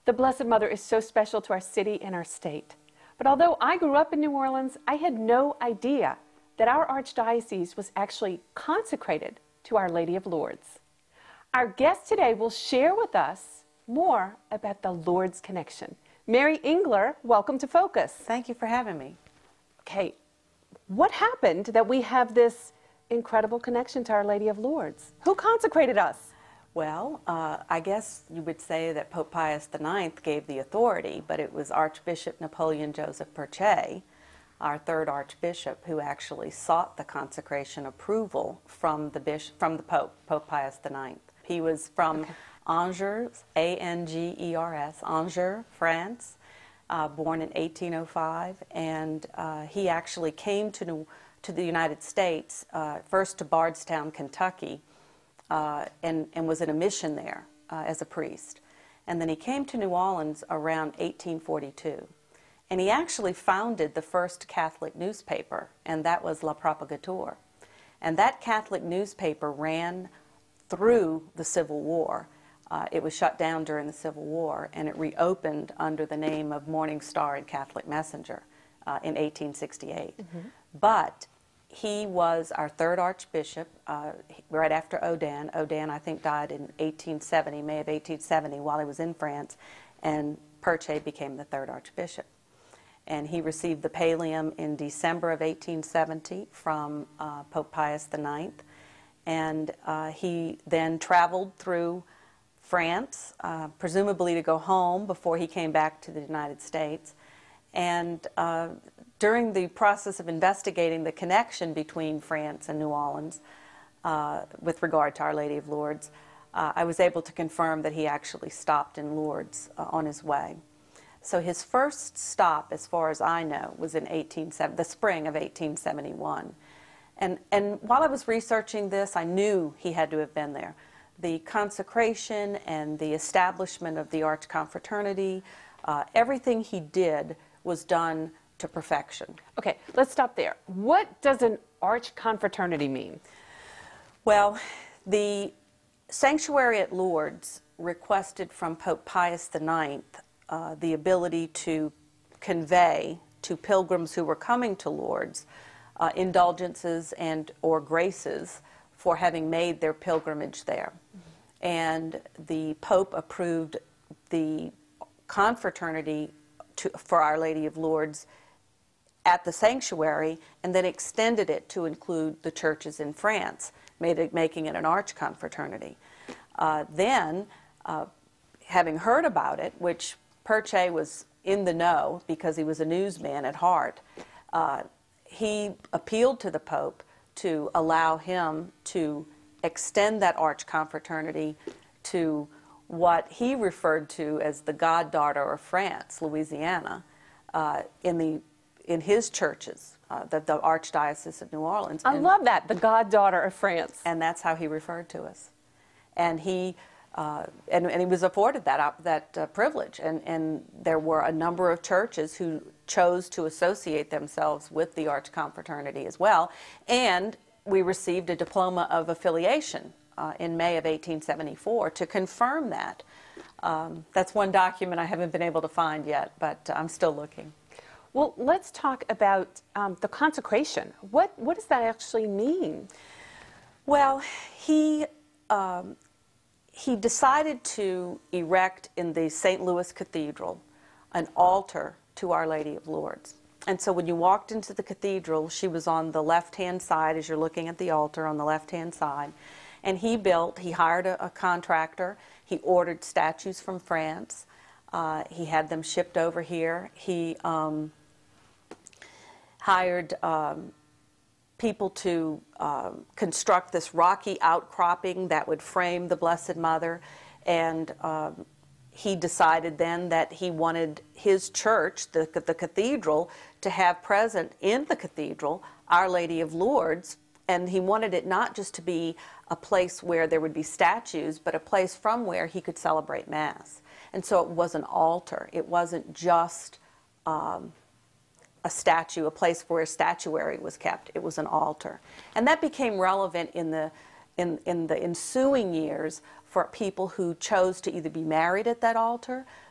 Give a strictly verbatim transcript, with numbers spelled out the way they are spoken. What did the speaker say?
The Blessed Mother is so special to our city and our state. But although I grew up in New Orleans, I had no idea that our archdiocese was actually consecrated to Our Lady of Lourdes. Our guest today will share with us more about the Lourdes connection. Mary Engler, welcome to Focus. Thank you for having me. Okay, what happened that we have this incredible connection to Our Lady of Lourdes? Who consecrated us? Well, uh, I guess you would say that Pope Pius the ninth gave the authority, but it was Archbishop Napoleon Joseph Perchet, our third Archbishop, who actually sought the consecration approval from the, bishop, from the Pope, Pope Pius the ninth. He was from okay. Angers, A N G E R S, Angers, France, uh, born in eighteen oh five, and uh, he actually came to, New, to the United States, uh, first to Bardstown, Kentucky, Uh, and, and was in a mission there uh, as a priest. And then he came to New Orleans around eighteen forty-two. And he actually founded the first Catholic newspaper, and that was La Propagateur. And that Catholic newspaper ran through the Civil War. Uh, it was shut down during the Civil War, and it reopened under the name of Morning Star and Catholic Messenger uh, in eighteen sixty-eight. Mm-hmm. But he was our third archbishop, uh, right after Odan. Odan, I think, died in eighteen seventy, May of eighteen seventy, while he was in France, and Perchet became the third archbishop. And he received the pallium in December of eighteen seventy from uh, Pope Pius the ninth, and uh, he then traveled through France, uh, presumably to go home before he came back to the United States. And uh, during the process of investigating the connection between France and New Orleans uh, with regard to Our Lady of Lourdes, uh, I was able to confirm that he actually stopped in Lourdes uh, on his way. So his first stop, as far as I know, was in eighteen seventy, the spring of eighteen seventy-one. And, and while I was researching this, I knew he had to have been there. The consecration and the establishment of the Arch Confraternity, uh, everything he did was done to perfection. Okay, let's stop there. What does an Arch Confraternity mean? Well, the sanctuary at Lourdes requested from Pope Pius the ninth uh, the ability to convey to pilgrims who were coming to Lourdes uh, indulgences and or graces for having made their pilgrimage there. Mm-hmm. And the Pope approved the confraternity To, for Our Lady of Lourdes at the sanctuary, and then extended it to include the churches in France, made it, making it an arch confraternity. Uh, then, uh, having heard about it, which Perchet was in the know because he was a newsman at heart, uh, he appealed to the Pope to allow him to extend that arch confraternity to what he referred to as the goddaughter of France, Louisiana, uh, in the in his churches, uh, the, the Archdiocese of New Orleans. I and, love that, the goddaughter of France. And that's how he referred to us. And he uh, and, and he was afforded that uh, that uh, privilege. And and there were a number of churches who chose to associate themselves with the Arch Confraternity as well. And we received a diploma of affiliation Uh, in May of eighteen seventy-four to confirm that. Um, that's one document I haven't been able to find yet, but uh, I'm still looking. Well, let's talk about um, the consecration. What, what does that actually mean? Well, he, um, he decided to erect in the Saint Louis Cathedral an altar to Our Lady of Lourdes. And so when you walked into the cathedral, she was on the left-hand side as you're looking at the altar, on the left-hand side. And he built, he hired a, a contractor, he ordered statues from France, uh, he had them shipped over here, he um, hired um, people to um, construct this rocky outcropping that would frame the Blessed Mother, and um, he decided then that he wanted his church, the, the cathedral, to have present in the cathedral Our Lady of Lourdes, and he wanted it not just to be a place where there would be statues, but a place from where he could celebrate Mass. And so it was an altar. It wasn't just um, a statue, a place where statuary was kept. It was an altar. And that became relevant in the, in, in the ensuing years for people who chose to either be married at that altar,